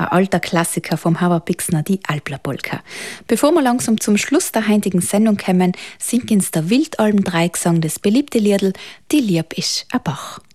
ein alter Klassiker vom Howard Pixner, die Alpler-Polka. Bevor wir langsam zum Schluss der heutigen Sendung kommen, singt uns der Wildalben-Dreigesang das beliebte Liedl «Die Lieb isch a Bach».